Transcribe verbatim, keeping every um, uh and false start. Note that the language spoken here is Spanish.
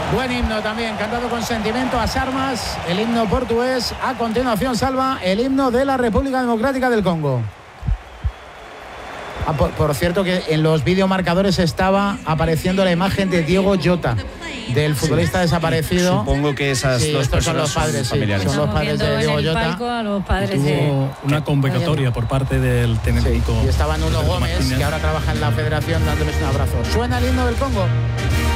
Buen himno también, cantado con sentimiento a Sarmas, el himno portugués. A continuación, Salva, el himno de la República Democrática del Congo. Ah, por, por cierto, que en los videomarcadores estaba apareciendo la imagen de Diego Jota, del futbolista sí. desaparecido. Supongo que esas sí, dos estos personas son los padres, son familiares. Sí, son los padres de Diego Jota. A los padres Tuvo de... una convocatoria por parte del técnico. Sí, y estaba Nuno Gómez, Martínez, que ahora trabaja en la federación, dándoles un abrazo. Suena el himno del Congo.